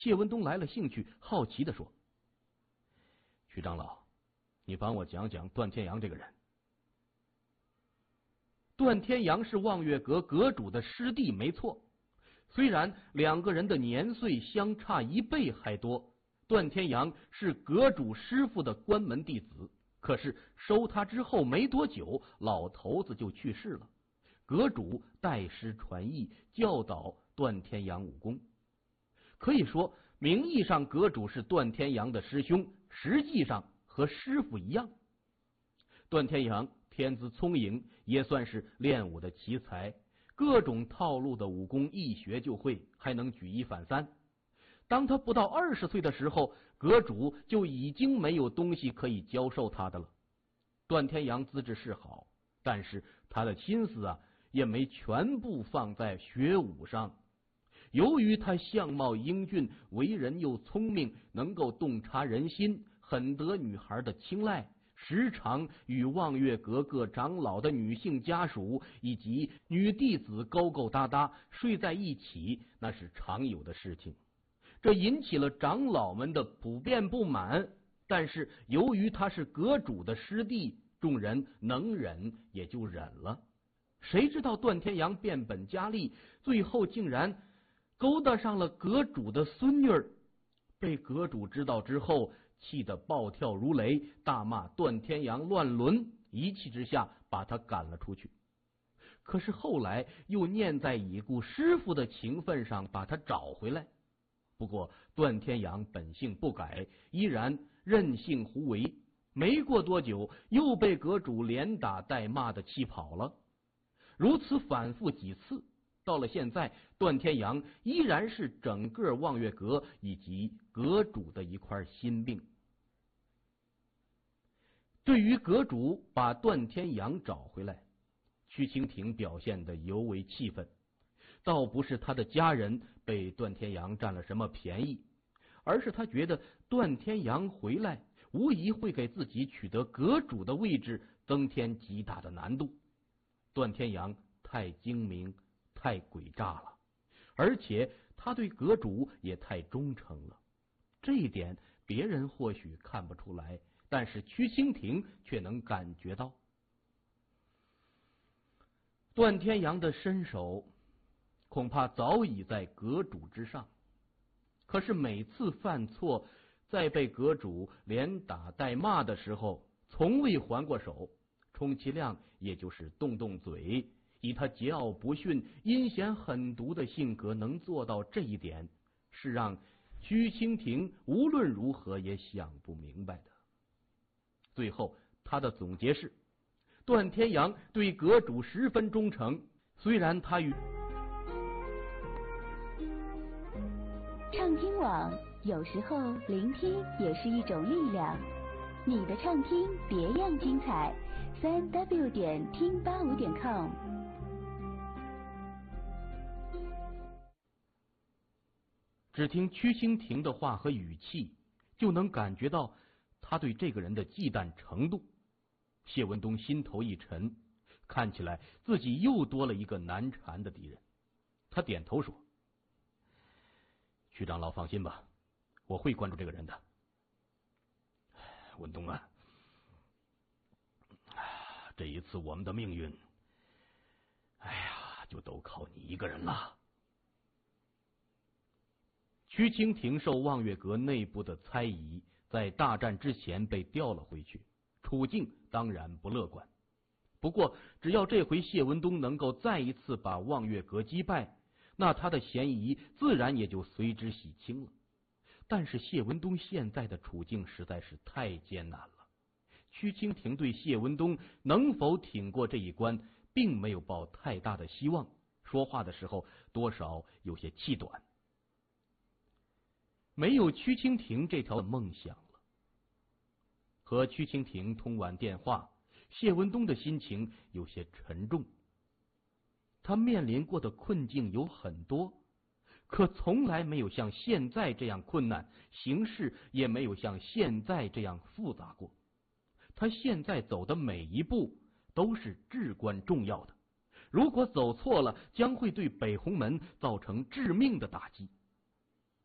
谢文东来了兴趣，好奇地说：“徐长老，你帮我讲讲段天阳这个人。”段天阳是望月阁阁主的师弟，没错。虽然两个人的年岁相差1倍还多，段天阳是阁主师傅的关门弟子，可是收他之后没多久，老头子就去世了。阁主代师传艺，教导段天阳武功。可以说，名义上阁主是段天阳的师兄，实际上和师傅一样。段天阳天资聪颖，也算是练武的奇才，各种套路的武功一学就会，还能举一反三。当他不到20岁的时候，阁主就已经没有东西可以教授他的了。段天阳资质是好，但是他的心思也没全部放在学武上。由于他相貌英俊，为人又聪明，能够洞察人心，很得女孩的青睐，时常与望月阁各长老的女性家属以及女弟子勾勾搭搭，睡在一起，那是常有的事情。这引起了长老们的普遍不满，但是由于他是阁主的师弟，众人能忍也就忍了。谁知道段天阳变本加厉，最后竟然勾搭上了阁主的孙女儿。被阁主知道之后，气得暴跳如雷，大骂段天阳乱伦，一气之下把他赶了出去。可是后来又念在已故师傅的情分上，把他找回来。不过段天阳本性不改，依然任性胡为，没过多久又被阁主连打带骂的气跑了。如此反复几次，到了现在，段天阳依然是整个望月阁以及阁主的一块心病。对于阁主把段天阳找回来，屈蜻蜓表现得尤为气愤。倒不是他的家人被段天阳占了什么便宜，而是他觉得段天阳回来无疑会给自己取得阁主的位置增添极大的难度。段天阳太精明，太诡诈了，而且他对阁主也太忠诚了。这一点别人或许看不出来，但是屈蜻蜓却能感觉到。段天阳的身手恐怕早已在阁主之上，可是每次犯错，在被阁主连打带骂的时候，从未还过手，充其量也就是动动嘴。以他桀骜不驯、阴险狠毒的性格，能做到这一点，是让屈蜻蜓无论如何也想不明白的。最后他的总结是：段天阳对阁主十分忠诚，虽然他与畅听网，有时候聆听也是一种力量。你的畅听别样精彩，3w 点听85点 com。 只听屈蜻蜓的话和语气，就能感觉到他对这个人的忌惮程度。谢文东心头一沉，看起来自己又多了一个难缠的敌人。他点头说：“屈长老放心吧，我会关注这个人的。文东啊，这一次我们的命运，就都靠你一个人了。”屈蜻蜓受望月阁内部的猜疑，在大战之前被调了回去，处境当然不乐观。不过只要这回谢文东能够再一次把望月阁击败，那他的嫌疑自然也就随之洗清了。但是谢文东现在的处境实在是太艰难了，屈蜻蜓对谢文东能否挺过这一关并没有抱太大的希望，说话的时候多少有些气短。没有屈蜻蜓这条梦想了。和屈蜻蜓通完电话，谢文东的心情有些沉重。他面临过的困境有很多，可从来没有像现在这样困难，形势也没有像现在这样复杂过。他现在走的每一步都是至关重要的，如果走错了，将会对北红门造成致命的打击。